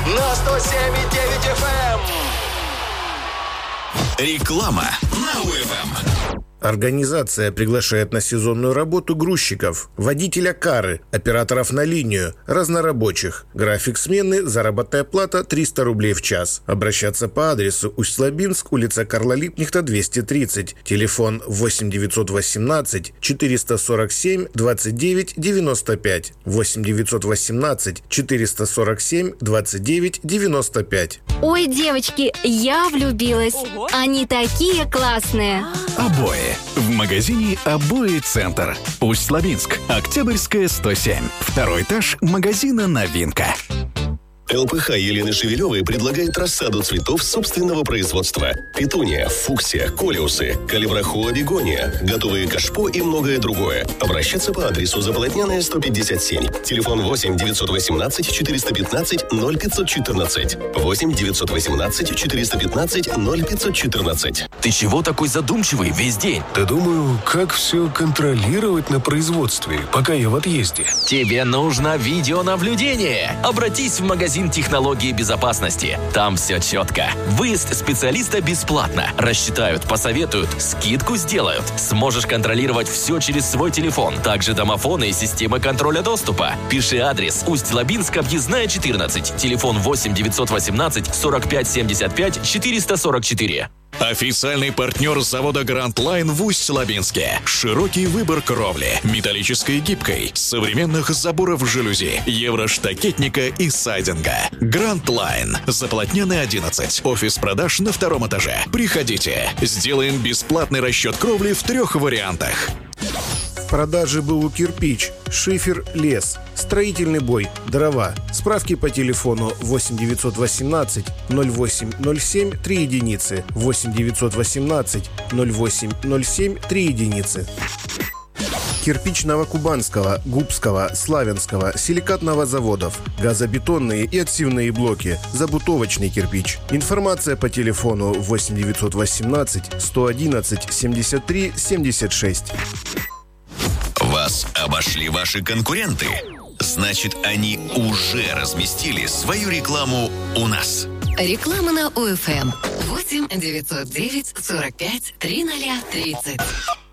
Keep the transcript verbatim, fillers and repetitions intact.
на сто семь и девять эф эм. Реклама на УФМ. Организация приглашает на сезонную работу грузчиков, водителя кары, операторов на линию, разнорабочих. График смены, заработная плата триста рублей в час. Обращаться по адресу Усть-Лабинск, улица Карла Липкнехта, двести тридцать. Телефон восемь девятьсот восемнадцать четыреста сорок семь двадцать девять девяносто пять. восемь девятьсот восемнадцать четыреста сорок семь двадцать девять девяносто пять. Ой, девочки, я влюбилась. Ого. Они такие классные. Обои. В магазине «Обои Центр». Усть-Лабинск. Октябрьская, сто семь. Второй этаж магазина «Новинка». ЛПХ Елены Шевелевой предлагает рассаду цветов собственного производства. Петуния, фуксия, колеусы, калибрахоа, бегония, готовые кашпо и многое другое. Обращаться по адресу Заполотняная, сто пятьдесят семь. Телефон восемь девятьсот восемнадцать четыреста пятнадцать ноль пятьсот четырнадцать. восемь девятьсот восемнадцать четыреста пятнадцать ноль пятьсот четырнадцать. Ты чего такой задумчивый весь день? Да думаю, как все контролировать на производстве, пока я в отъезде. Тебе нужно видеонаблюдение. Обратись в магазин технологии безопасности. Там все четко. Выезд специалиста бесплатно. Рассчитают, посоветуют, скидку сделают. Сможешь контролировать все через свой телефон. Также домофоны и системы контроля доступа. Пиши адрес: Усть-Лабинск, объездная, четырнадцать. Телефон восемь девятьсот восемнадцать сорок пять семьдесят пять четыреста сорок четыре. Официальный партнер завода Grand Line в Усть-Лабинске. Широкий выбор кровли, металлической и гибкой, современных заборов жалюзи, евроштакетника и сайдинга. Grand Line. Заполотняная, одиннадцать. Офис продаж на втором этаже. Приходите. Сделаем бесплатный расчет кровли в трех вариантах. В продаже БУ «Кирпич», шифер, лес, строительный бой, дрова. Справки по телефону восемь девятьсот восемнадцать ноль восемь ноль семь три единицы, восемь девятьсот восемнадцать ноль восемь ноль семь три единицы. Кирпич Новокубанского, Губского, Славянского, силикатного заводов, газобетонные и отсевные блоки, забутовочный кирпич. Информация по телефону восемь девятьсот восемнадцать сто одиннадцать семьдесят три семьдесят шесть. Вас обошли ваши конкуренты? Значит, они уже разместили свою рекламу у нас. Реклама на УФМ. восемь девятьсот девять сорок пять тридцать тридцать.